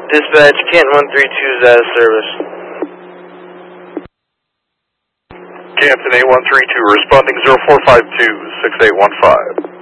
Dispatch, Canton 132 is out of service. Canton 8132 responding 0452-6815.